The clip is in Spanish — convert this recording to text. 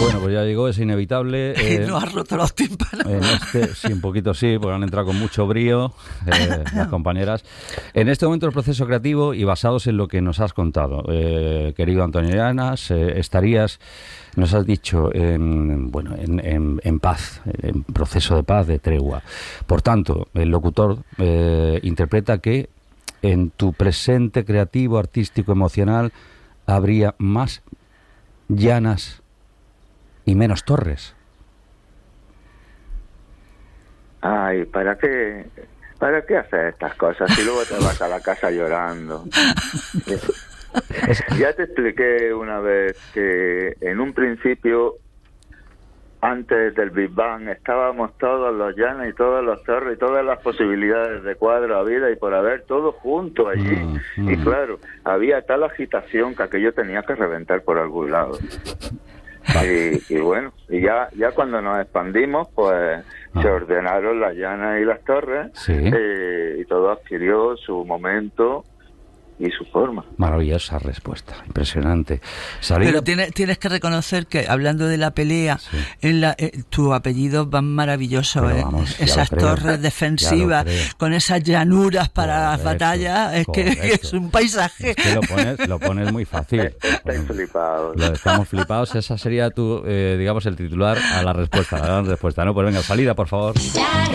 Bueno, pues ya llegó, es inevitable. No has roto los tímpanos. Sí, un poquito sí, porque han entrado con mucho brío las compañeras. En este momento el proceso creativo, y basados en lo que nos has contado, querido Antonio Llanas, estarías, nos has dicho, en paz, en proceso de paz, de tregua. Por tanto, el locutor interpreta que en tu presente creativo, artístico, emocional, habría más Llanas y menos Torres. Ay, ¿para qué hacer estas cosas si luego te vas a la casa llorando? Ya te expliqué una vez que en un principio, antes del Big Bang, estábamos todos los Llanas y todos los Torres y todas las posibilidades de cuadro a vida y por haber todo junto allí. Y claro, había tal agitación que aquello tenía que reventar por algún lado. Y bueno, y ya cuando nos expandimos, pues se ordenaron las Llanas y las Torres, sí. Y todo adquirió su momento y su forma. Maravillosa respuesta, impresionante. Pero tienes que reconocer que, hablando de la pelea, sí, tus apellidos van maravillosos. Vamos, esas torres defensivas, con esas llanuras para las batallas, es que es un paisaje. Es que lo pones muy fácil. Estáis flipados. Estamos flipados. Esa sería tu, digamos, el titular a la respuesta, la gran respuesta, ¿no? Pues venga, salida, por favor.